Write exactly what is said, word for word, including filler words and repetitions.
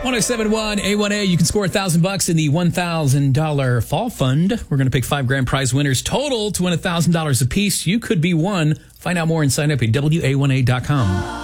one oh seven point one A one A, you can score a thousand bucks in the one thousand dollars fall fund. We're going to pick five grand prize winners total to win a thousand dollars apiece. You could be one. Find out more and sign up at W A one A dot com.